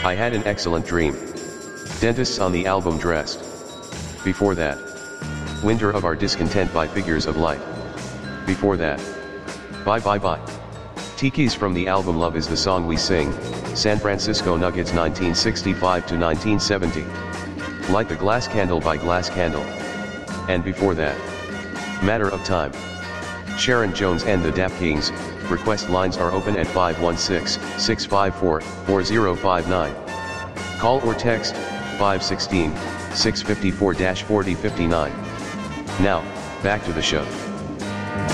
I had an excellent dream. Dentists on the album Dressed. Before that, Winter of Our Discontent by Figures of Light. Before that, Bye Bye Bye. Tiki's from the album Love Is the Song We Sing, San Francisco Nuggets 1965 to 1970. Light the Glass Candle by Glass Candle. And before that, Matter of Time. Sharon Jones and the Dap Kings. Request lines are open at 516-654-4059. Call or text 516-654-4059. Now, back to the show.